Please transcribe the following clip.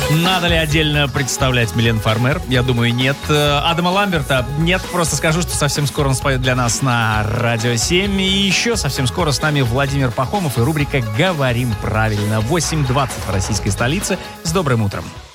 Надо ли отдельно представлять Милен Фармер? Я думаю, нет. Адама Ламберта? Нет, просто скажу, что совсем скоро он споет для нас на Радио 7. И еще совсем скоро с нами Владимир Пахомов и рубрика «Говорим правильно». 8:20 в российской столице. С добрым утром.